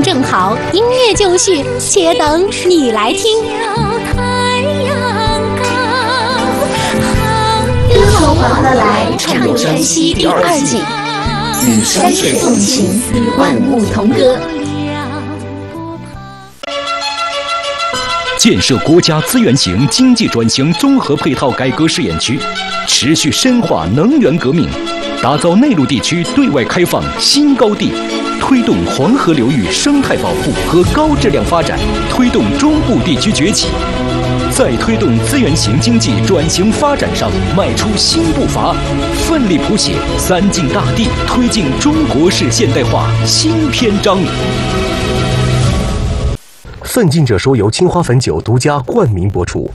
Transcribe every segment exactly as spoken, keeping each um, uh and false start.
正好，音乐就绪，且等你来听。歌从黄河来，唱入山西第二季，与山水共情，与万物同歌。 建设国家资源型经济转型综合配套改革试验区，持续深化能源革命，打造内陆地区对外开放新高地，推动黄河流域生态保护和高质量发展，推动中部地区崛起，在推动资源型经济转型发展上迈出新步伐，奋力谱写三晋大地推进中国式现代化新篇章。 奋进者说由青花汾酒独家冠名播出。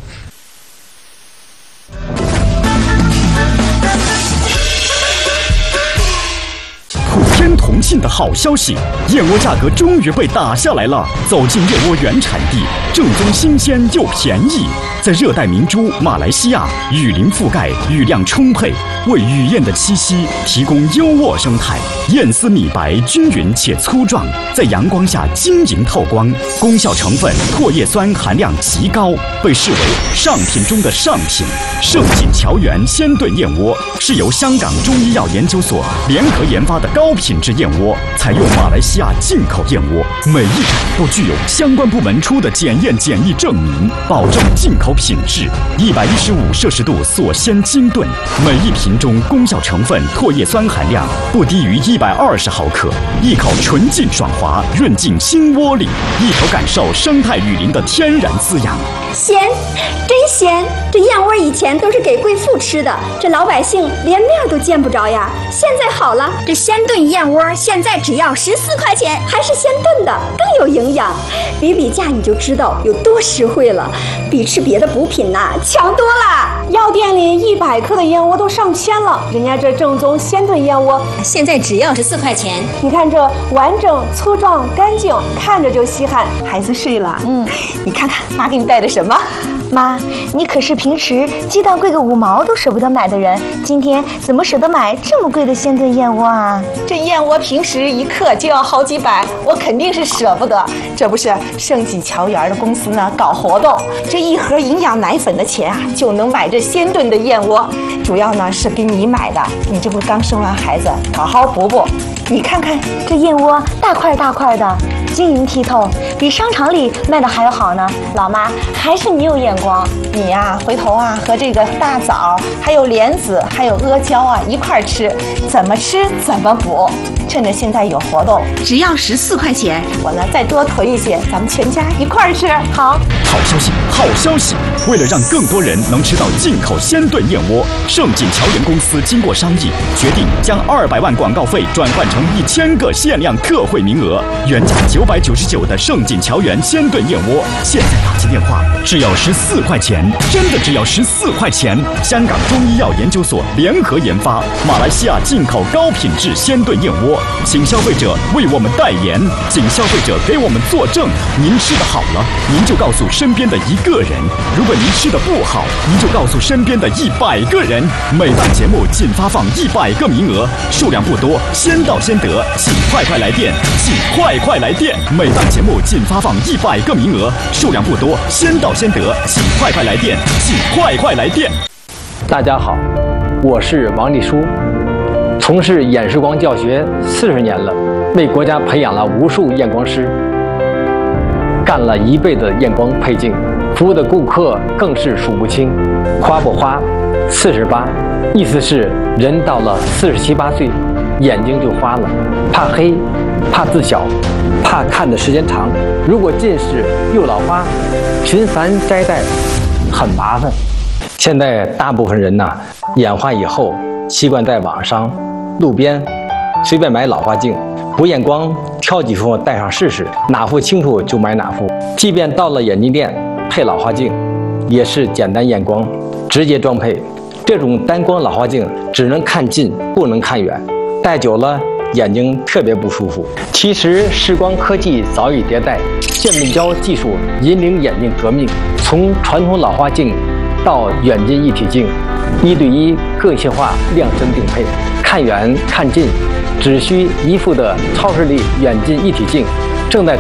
普天同庆的好消息，燕窝价格终于被打下来了。走进燕窝原产地，正宗新鲜又便宜。在热带明珠马来西亚，雨林覆盖，雨量充沛，为雨燕的栖息提供优渥生态。燕丝米白均匀且粗壮，在阳光下晶莹透光，功效成分唾液酸含量极高，被视为上品中的上品。盛锦乔园鲜炖燕窝是由香港中医药研究所联合研发的高品质燕窝，采用马来西亚进口燕窝，每一产都具有相关部门出的检验检疫证明，保证进口品质。一百一十五摄氏度锁鲜精炖，每一瓶中功效成分唾液酸含量不低于一百二十毫克，一口纯净爽滑，润进心窝里，一口感受生态雨林的天然滋养。 鲜，真鲜！这燕窝以前都是给贵妇吃的，这老百姓连面都见不着呀。现在好了，这鲜炖燕窝现在只要十四块钱，还是鲜炖的，更有营养。比比价你就知道有多实惠了，比吃别的补品呐、啊、强多了。 药店里一百克的燕窝都上千了，人家这正宗鲜炖燕窝现在只要十四块钱。 你看这完整、粗壮、干净，看着就稀罕。 孩子睡了，嗯，你看看妈给你带的什么？ 妈，你可是平时鸡蛋贵个五毛都舍不得买的人，今天怎么舍得买这么贵的鲜炖燕窝啊？ 这燕窝平时一克就要好几百，我肯定是舍不得。这不是盛锦乔园的公司呢搞活动，这一盒营养奶粉的钱啊，就能买这鲜炖的燕窝。主要呢是给你买的，你这不刚生完孩子，好好补补。你看看这燕窝大块大块的，晶莹剔透，比商场里卖的还要好呢。老妈，还是你有眼光。 你呀、啊，回头啊和这个大枣、还有莲子、还有阿胶啊一块吃，怎么吃怎么补。趁着现在有活动， 只要十四块钱， 我呢再多囤一些，咱们全家一块吃。好， 好消息，好消息！为了让更多人能吃到进口鲜炖燕窝，盛锦乔园公司经过商议，决定将二百万广告费转换成一千个限量特惠名额。原价九百九十九的盛锦乔园鲜炖燕窝，现在打起电话只要十四块钱，真的只要十四块钱！香港中医药研究所联合研发，马来西亚进口高品质鲜炖燕窝，请消费者为我们代言，请消费者给我们作证。您吃的好了，您就告诉身边的一个人；如果您吃的不好，您就告诉身边的一百个人。每档节目仅发放一百个名额，数量不多，先到先得，请快快来电，请快快来电。每档节目仅发放一百个名额，数量不多，先到先得，请快快来电，请快快来电。 大家好，我是王立书，从事演示光教学四十年了，为国家培养了无数验光师，干了一辈子验光配镜，服务的顾客更是数不清。花不花，四十八，意思是人到了四十七八岁，眼睛就花了，怕黑，怕字小，怕看的时间长。如果近视又老花，频繁摘戴很麻烦。现在大部分人呢，眼花以后习惯在网上、路边随便买老花镜，不验光，挑几副戴上试试，哪副清楚就买哪副。即便到了眼镜店配老花镜，也是简单验光，直接装配。这种单光老花镜只能看近，不能看远，戴久了眼睛特别不舒服。其实视光科技早已迭代，渐变焦技术引领眼镜革命，从传统老花镜到远近一体镜，一对一个性化量身定配，看远看近只需一副的超视力远近一体镜，正在